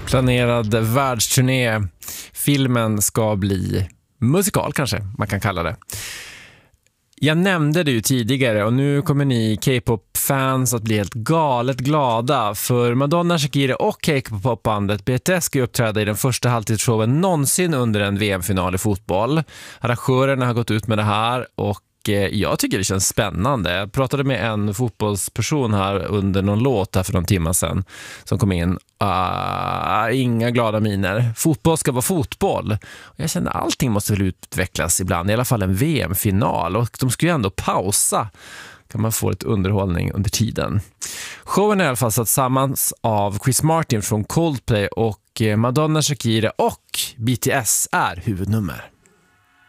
Planerad världsturné. Filmen ska bli musikal kanske, man kan kalla det. Jag nämnde det ju tidigare och nu kommer ni K-pop-fans att bli helt galet glada för Madonna, Shakira och K-pop-bandet BTS ska uppträda i den första halvtidsshowen någonsin under en VM-final i fotboll. Arrangörerna har gått ut med det här och jag tycker det känns spännande. Jag pratade med en fotbollsperson här under någon låt här för någon timme sedan som kom in. Inga glada miner. Fotboll ska vara fotboll. Och jag kände allting måste väl utvecklas ibland. I alla fall en VM-final. Och de skulle ju ändå pausa. Kan man få ett underhållning under tiden. Showen är i alla fall satt samman av Chris Martin från Coldplay och Madonna, Shakira och BTS är huvudnummer.